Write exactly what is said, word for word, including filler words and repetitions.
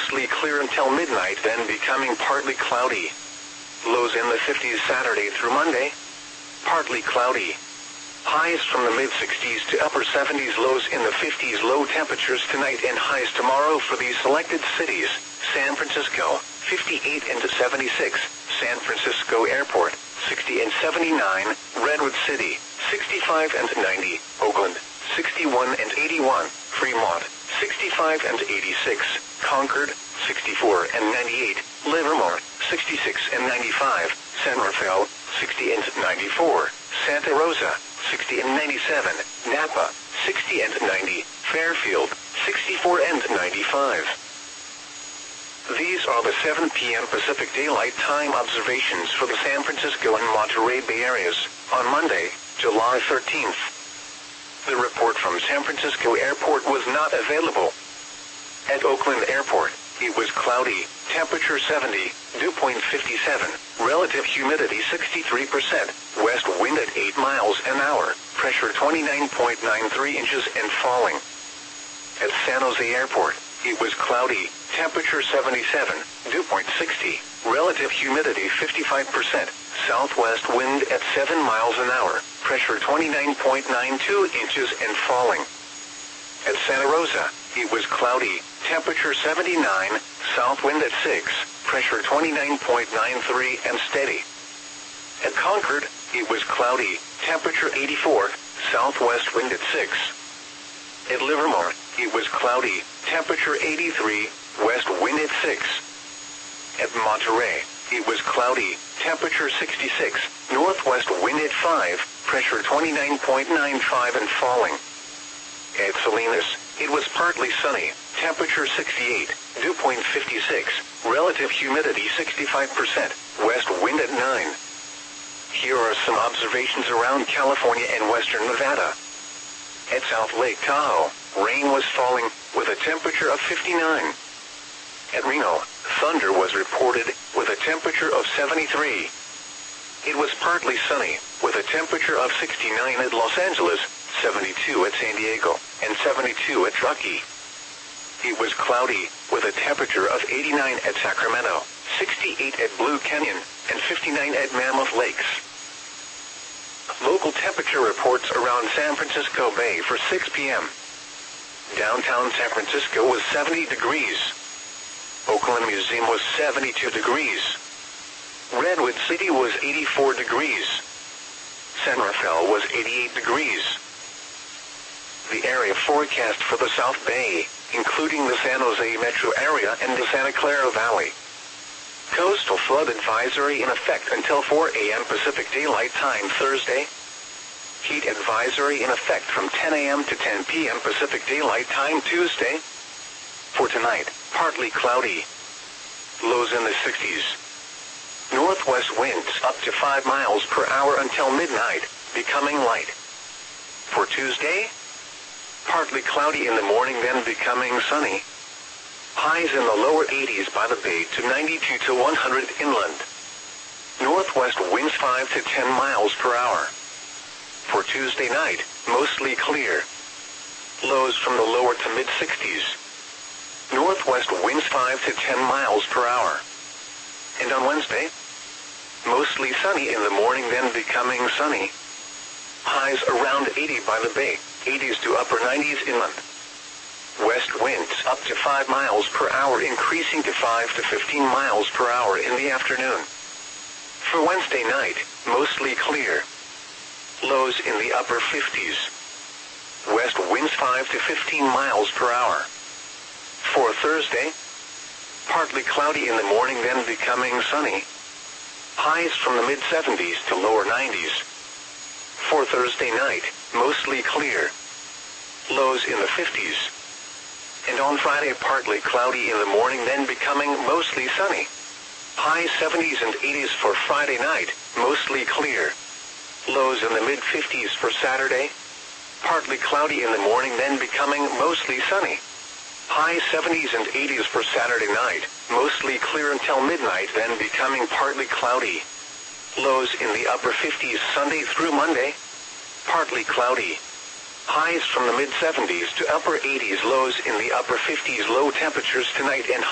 mostly clear until midnight, then becoming partly cloudy. Lows in the fifties Saturday through Monday. Partly cloudy. Highs from the mid-sixties to upper seventies, lows in the fifties. Low temperatures tonight and highs tomorrow for these selected cities. San Francisco, fifty-eight and seventy-six. San Francisco Airport, sixty and seventy-nine. Redwood City, sixty-five and ninety. Oakland, sixty-one and eighty-one. Fremont, sixty-five and eighty-six. Concord, sixty-four and ninety-eight. Livermore, sixty-six and ninety-five. San Rafael, sixty and ninety-four. Santa Rosa, sixty and ninety-seven. Napa, sixty and ninety. Fairfield, sixty-four and ninety-five. These are the seven p m Pacific Daylight Time observations for the San Francisco and Monterey Bay areas on Monday, July thirteenth. The report from San Francisco Airport was not available. At Oakland Airport, it was cloudy, temperature seventy, dew point fifty-seven, relative humidity sixty-three percent, west wind at eight miles an hour, pressure twenty-nine point nine three inches and falling. At San Jose Airport, it was cloudy, temperature seventy-seven, dew point sixty, relative humidity fifty-five percent, southwest wind at seven miles an hour, pressure twenty-nine point nine two inches and falling. At Santa Rosa, it was cloudy, temperature seventy-nine, south wind at six, pressure twenty-nine point nine three and steady. At Concord, it was cloudy, temperature eighty-four, southwest wind at six. At Livermore, it was cloudy, temperature eighty-three, west wind at six. At Monterey, it was cloudy, temperature sixty-six, northwest wind at five, pressure twenty-nine point nine five and falling. At Salinas, it was partly sunny, temperature sixty-eight, dew point fifty-six, relative humidity sixty-five percent, west wind at nine. Here are some observations around California and western Nevada. At South Lake Tahoe, rain was falling, with a temperature of fifty-nine. At Reno, thunder was reported, with a temperature of seventy-three. It was partly sunny, with a temperature of sixty-nine at Los Angeles, seventy-two at San Diego, and seventy-two at Truckee. It was cloudy, with a temperature of eighty-nine at Sacramento, sixty-eight at Blue Canyon, and fifty-nine at Mammoth Lakes. Local temperature reports around San Francisco Bay for six p m Downtown San Francisco was seventy degrees. Oakland Museum was seventy-two degrees. Redwood City was eighty-four degrees. San Rafael was eighty-eight degrees. The area forecast for the South Bay, including the San Jose metro area and the Santa Clara Valley. Coastal flood advisory in effect until four a m Pacific Daylight Time Thursday. Heat advisory in effect from ten a m to ten p m Pacific Daylight Time Tuesday. For tonight, partly cloudy. Lows in the sixties. Northwest winds up to five miles per hour until midnight, becoming light. For Tuesday, partly cloudy in the morning, then becoming sunny. Highs in the lower eighties by the Bay to ninety-two to one hundred inland. Northwest winds five to ten miles per hour. For Tuesday night, mostly clear. Lows from the lower to mid-sixties. Northwest winds five to ten miles per hour. And on Wednesday, mostly sunny in the morning, then becoming sunny. Highs around eighty by the Bay, eighties to upper nineties inland. West winds up to five miles per hour, increasing to five to fifteen miles per hour in the afternoon. For Wednesday night, mostly clear. Lows in the upper fifties. West winds five to fifteen miles per hour. For Thursday, partly cloudy in the morning, then becoming sunny. Highs from the mid-seventies to lower nineties. For Thursday night, mostly clear. Lows in the fifties. And on Friday, partly cloudy in the morning, then becoming mostly sunny. High seventies and eighties for Friday night, mostly clear. Lows in the mid-fifties for Saturday. Partly cloudy in the morning, then becoming mostly sunny. High seventies and eighties for Saturday night, mostly clear until midnight, then becoming partly cloudy. Lows in the upper fifties Sunday through Monday. Partly cloudy. Highs from the mid-seventies to upper eighties, lows in the upper fifties, low temperatures tonight and